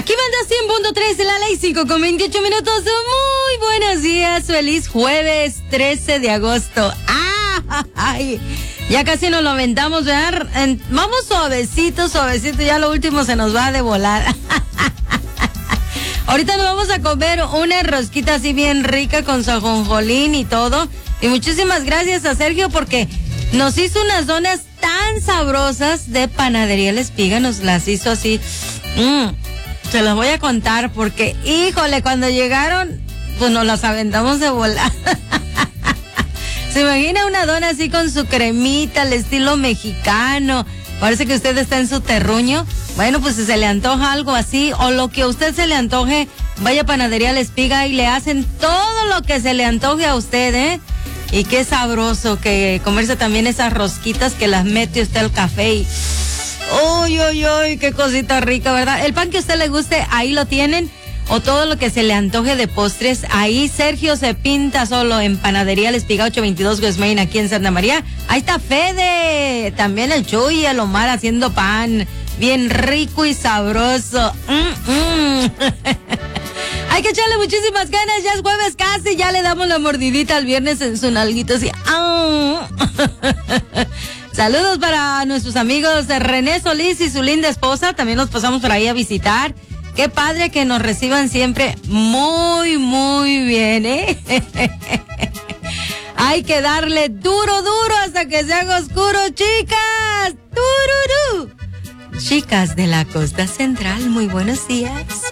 Aquí manda 100.3 de la ley 5 con 28 minutos. Muy buenos días, feliz jueves 13 de agosto. Ay, ya casi nos lo aventamos, ¿verdad? Vamos suavecito, ya lo último se nos va de volar. Ahorita nos vamos a comer una rosquita así bien rica con su ajonjolín y todo. Y muchísimas gracias a Sergio porque nos hizo unas donas tan sabrosas de Panadería La Espiga, nos las hizo así. Se las voy a contar porque, híjole, cuando llegaron, pues nos las aventamos de volar. ¿Se imagina una dona así con su cremita al estilo mexicano? Parece que usted está en su terruño. Bueno, pues si se le antoja algo así o lo que a usted se le antoje, vaya a Panadería La Espiga y le hacen todo lo que se le antoje a usted, ¿eh? Y qué sabroso que comerse también esas rosquitas que las mete usted al café y... ¡Uy, uy, uy! ¡Qué cosita rica!, ¿verdad? El pan que a usted le guste, ahí lo tienen. O todo lo que se le antoje de postres, ahí Sergio se pinta solo en Panadería La Espiga 822 West Main, aquí en Santa María. Ahí está Fede, también el Chuy y el Omar haciendo pan, bien rico y sabroso. Hay que echarle muchísimas ganas, ya es jueves casi, ya le damos la mordidita al viernes en su nalguito así. Saludos para nuestros amigos de René Solís y su linda esposa, también nos pasamos por ahí a visitar. Qué padre que nos reciban siempre muy, muy bien, ¿eh? Hay que darle duro hasta que se haga oscuro, chicas. Tururú. Chicas de la costa central, muy buenos días.